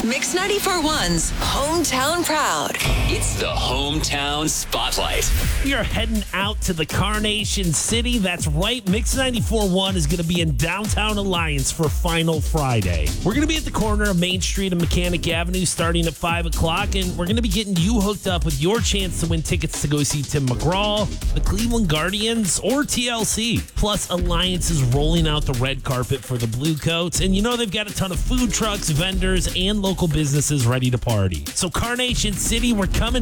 Mix 94.1's Hometown Proud. It's the Hometown Spotlight. We are heading out to the Carnation City. That's right. Mix 94.1 is going to be in downtown Alliance for Final Friday. We're going to be at the corner of Main Street and Mechanic Avenue starting at 5 o'clock, and we're going to be getting you hooked up with your chance to win tickets to go see Tim McGraw, the Cleveland Guardians, or TLC. Plus, Alliance is rolling out the red carpet for the Blue Coats, and you know they've got a ton of food trucks, vendors, and local businesses ready to party. So Carnation City, we're coming